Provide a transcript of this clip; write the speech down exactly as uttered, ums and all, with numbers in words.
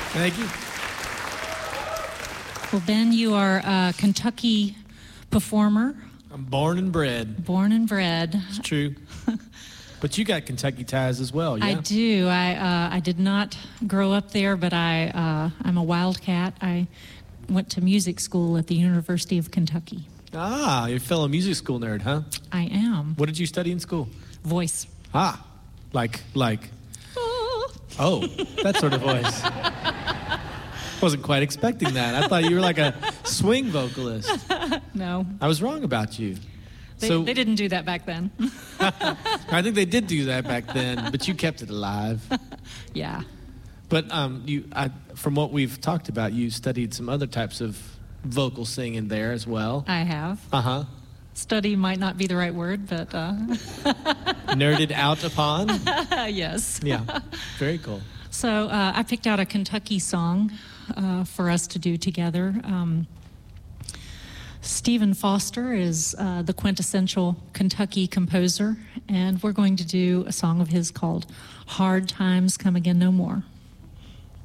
Thank you. Well, Ben, you are a Kentucky performer. I'm born and bred. Born and bred. It's true. But you got Kentucky ties as well, yeah? I do. I uh, I did not grow up there, but I uh, I'm a wildcat. I went to music school at the University of Kentucky. Ah, you're a fellow music school nerd, huh? I am. What did you study in school? Voice. Ah, like like. Oh, that sort of voice. Wasn't quite expecting that. I thought you were like a swing vocalist. No. I was wrong about you. They, so they didn't do that back then. I think they did do that back then, but you kept it alive. Yeah. But um, you, I, from what we've talked about, you studied some other types of vocal singing there as well. I have. Uh-huh. Study might not be the right word, but... Uh... Nerded out upon? Yes. Yeah. Very cool. So uh, I picked out a Kentucky song uh, for us to do together. Um, Stephen Foster is uh, the quintessential Kentucky composer, and we're going to do a song of his called Hard Times Come Again No More.